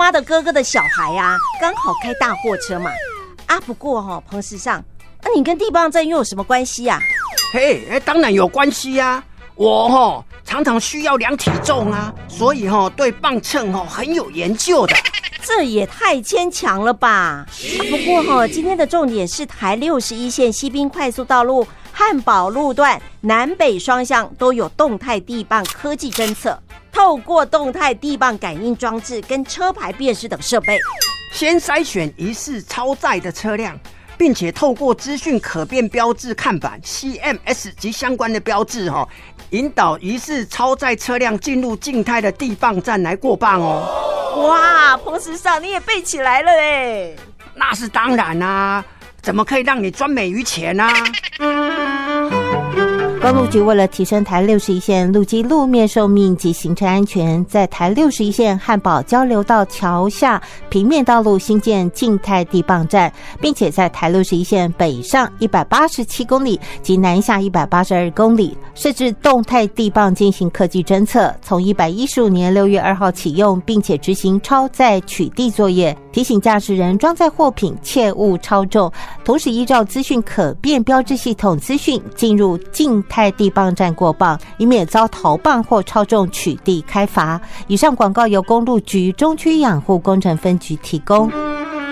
妈的哥哥的小孩啊，刚好开大货车嘛。啊，不过彭时尚，你跟地磅站又有什么关系啊？ 嘿，当然有关系啊。我常常需要量体重啊，所以对磅秤很有研究的。 这也太牵强了吧！不过今天的重点是台61线西滨快速道路汉宝路段南北双向都有动态地磅科技侦测，透过动态地磅感应装置跟车牌辨识等设备， 先筛选疑似超载的车辆，并且透过资讯可变标志看板 CMS 及相关的标志引导疑似超载车辆进入静态的地磅站来过磅哦。 哇，彭时尚你也背起来了耶！ 那是当然啊，怎么可以让你专美于前啊？ 公路局为了提升台61线路基路面寿命及行车安全，在台61线汉宝交流道桥下平面道路新建静态地磅站，并且在台61线北上187公里及南下182公里设置动态地磅进行科技侦测，从115年6月2号启用，并且执行超载取缔作业，提醒驾驶人装载货品切勿超重，同时依照资讯可变标志系统资讯进入静态地磅站过磅，以免遭逃磅或超重取缔开罚。以上广告由公路局中区养护工程分局提供。